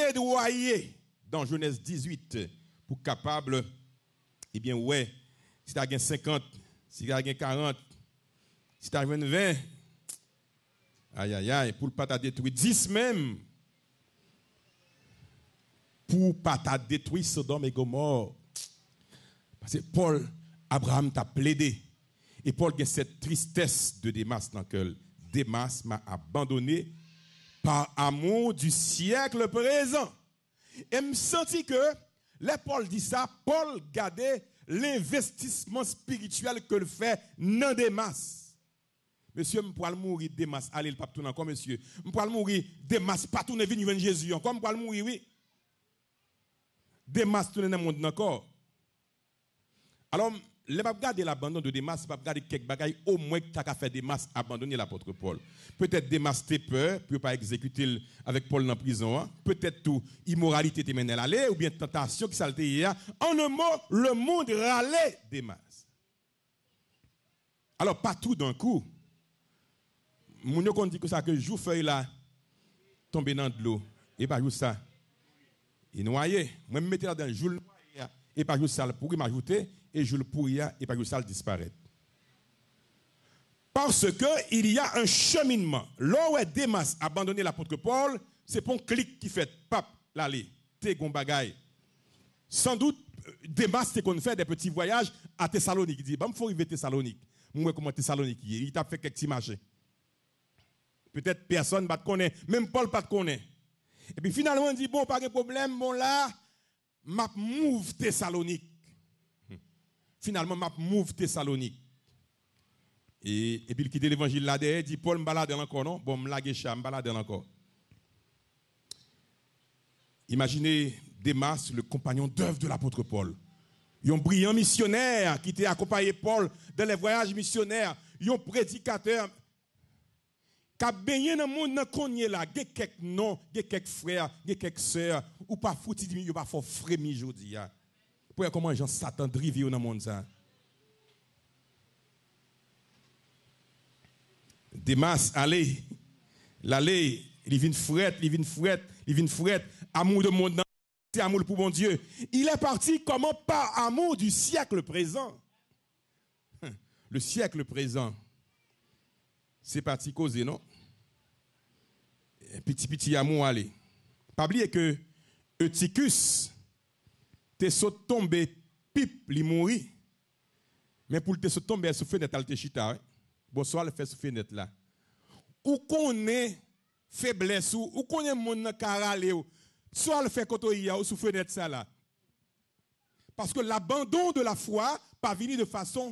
plaidoyer dans Genèse 18 pour capable, eh bien, ouais, si tu as 50, si tu as 40, si tu as 20, aïe, aïe, aïe, pour ne pas te détruire, 10 même, pour ne pas te détruire Sodome et Gomorrhe. Parce que Paul, Abraham t'a plaidé. Et Paul a cette tristesse de Démas dans le cœur. Démas m'a abandonné par amour du siècle présent. Et me senti que, là Paul dit ça, Paul gardait l'investissement spirituel que le fait dans Démas. Monsieur, je pourrais mourir Démas. Allez, le pape tourne encore, monsieur. Je pourrais mourir Démas, pas tourner venir Jésus encore. Je pourrais mourir, oui. Démas tourne dans le monde encore. Alors, le pape garder l'abandon de Démas, le pape garder quelques bagailles, au moins que tu as fait Démas abandonner l'apôtre Paul. Peut-être Démas t'es peur, pour ne pas exécuter avec Paul dans la prison. Hein? Peut-être tout, immoralité te mène à l'aller, ou bien tentation qui s'alté hier. En un mot, le monde râlait Démas. Alors, pas tout d'un coup. Mon yo dit que ça, que jour feuille là, tomber dans de l'eau, et pas juste ça. Il noyé. Moi, je me mettais là dans le jour noyé, et pas juste ça, pour m'ajouter, et je le pourris, et pas juste ça, disparaître. Parce que il y a un cheminement. Là où Démas a abandonné l'apôtre Paul, c'est pour un clic qui fait, pap, l'aller, t'es gon bagaille. Sans doute, Démas, c'est qu'on fait des petits voyages à Thessalonique. Il dit, bah, il faut arriver à Thessalonique. Moi, comment Thessalonique, il t'a fait quelques petits marchés. Peut-être personne ne te connaît, même Paul ne te connaît. Et puis finalement, il dit, bon, pas de problème, bon là, m'a move Thessalonique. Finalement, m'a move Thessalonique. Et puis il quitte l'évangile là derrière, il dit, Paul me balade encore, non? Bon, me lague chat, me balade encore. Imaginez Démas, le compagnon d'œuvre de l'apôtre Paul. Un brillant missionnaire qui t'a accompagné Paul dans les voyages missionnaires. Un prédicateur qui a baigné dans le monde qu'on est là. Il y a quelques noms, il y a quelques frères, il y a quelques sœurs, ou pas foutu, il y a pas fort frémi aujourd'hui. Pour voir comment les gens Satan drivé dans le monde ça. Démas, allez, l'allez, il vient fret, il vient fret, il vient fret. Amour de monde, c'est amour pour mon Dieu. Il est parti comment? Par amour du siècle présent. Le siècle présent, c'est parti causer, non? Petit amour, allez. Pas oublier que Eutychus, t'es saut tombé, pipe, il mourit. Mais pour te saut tomber sous fenêtre, elle te chita. Bonsoir, le fait sous fenêtre là. Ou qu'on est faiblesse, ou qu'on est mon caralé, soit le fait côté ou sous fenêtre ça là. Parce que l'abandon de la foi pas venir de façon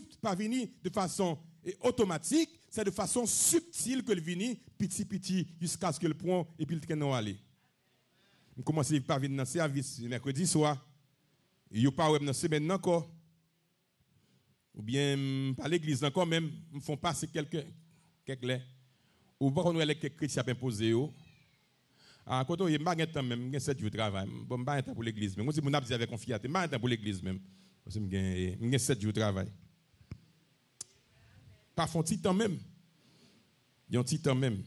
automatique, c'est de façon subtile que le vini petit jusqu'à ce que le prend et puis le canon aller. On commence à venir dans le service mercredi soir. Il n'y a pas dans semaine encore. Ou bien par l'église encore même, me font passer quelques ou pas qu'on a quelques chrétiens imposés. Ah, quand on est pas temps même, 7 jours de travail. Bon, pas temps pour l'église même. Moi c'est mon abdi avec confiance, pas temps pour l'église même. Parce que j'ai 7 jours de travail. Pas font petit temps même. Il y a un petit temps même.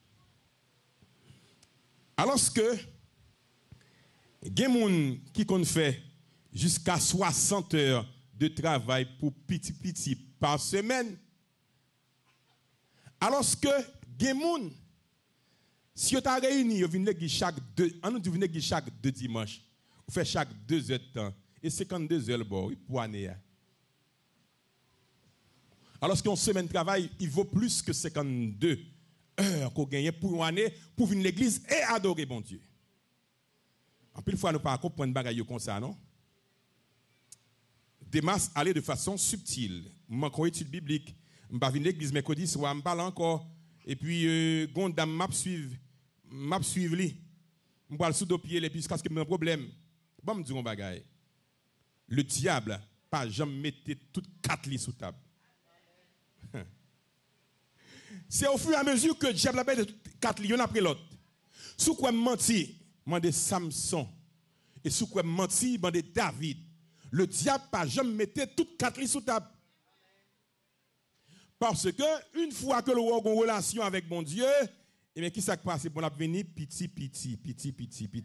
Alors que il y a des gens qui ont fait jusqu'à 60 heures de travail pour petit par semaine. Alors que des gens, si vous êtes réunis, vous venez chaque deux dimanches, vous faites chaque 2 heures de temps, et 52 heures pour année. Alors qu'en semaine de travail, il vaut plus que 52 heures qu'on gagne pour une année, pour venir à l'église et adorer bon Dieu. En plus, fois, nous ne pouvons pas comprendre des choses comme ça, non? Démas allait de façon subtile. Je suis étude biblique. Je vais venir à l'église mercredi soir, je parle encore. Et puis, Gondam m'a suivi. Je vais sous le pied, et puis jusqu'à ce que j'ai un problème. Bon, je dis un bagage. Le diable, pas jamais mettre toutes 4 lits sous table. C'est au fur et à mesure que le diable a mis 4 lits, l'un après l'autre. Sous quoi menti, demandez Samson. Et sous quoi menti, demandez David. Le diable pas jamais mettre toutes 4 lits sous table. Parce que une fois que l'on a une relation avec mon Dieu, et bien qui s'est passé pour venir petit.